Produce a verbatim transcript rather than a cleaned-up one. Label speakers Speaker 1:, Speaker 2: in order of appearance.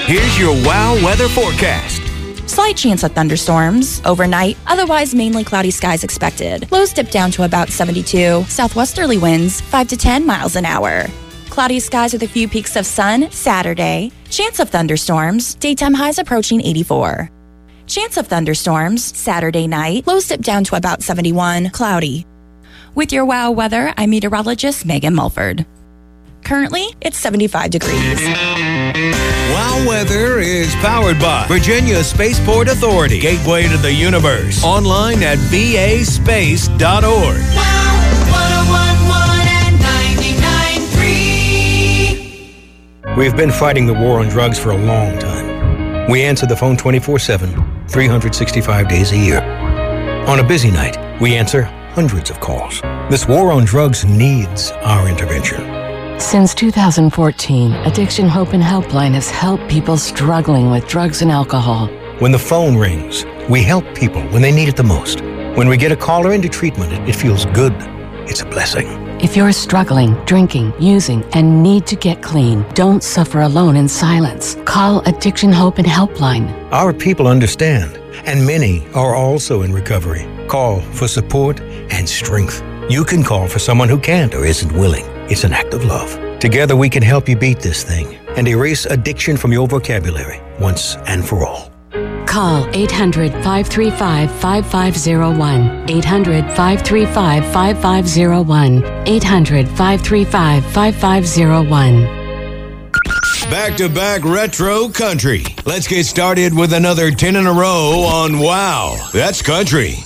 Speaker 1: Here's your WOW weather forecast.
Speaker 2: Slight chance of thunderstorms overnight, otherwise mainly cloudy skies expected. Lows dip down to about seventy-two. Southwesterly winds five to ten miles an hour. Cloudy skies with a few peaks of sun Saturday. Chance of thunderstorms, daytime highs approaching eighty-four. Chance of thunderstorms Saturday night, lows dip down to about seventy-one, cloudy. With your WOW weather, I'm meteorologist Megan Mulford. Currently, it's seventy-five degrees.
Speaker 1: WOW Weather is powered by Virginia Spaceport Authority, gateway to the universe. Online at v a space dot org.
Speaker 3: WOW one oh one one and ninety-nine point three.
Speaker 4: We've been fighting the war on drugs for a long time. We answer the phone twenty-four seven, three hundred sixty-five days a year. On a busy night, we answer hundreds of calls. This war on drugs needs our intervention.
Speaker 5: Since two thousand fourteen, Addiction Hope and Helpline has helped people struggling with drugs and alcohol.
Speaker 4: When the phone rings, we help people when they need it the most. When we get a caller into treatment, it, it feels good. It's a blessing.
Speaker 5: If you're struggling, drinking, using, and need to get clean, don't suffer alone in silence. Call Addiction Hope and Helpline.
Speaker 4: Our people understand, and many are also in recovery. Call for support and strength. You can call for someone who can't or isn't willing. It's an act of love. Together we can help you beat this thing and erase addiction from your vocabulary once and for all.
Speaker 5: Call eight hundred, five three five, five five zero one. eight hundred, five three five, five five zero one. eight hundred, five three five, five five zero one.
Speaker 1: Back-to-back retro country. Let's get started with another ten in a row on WOW. That's country.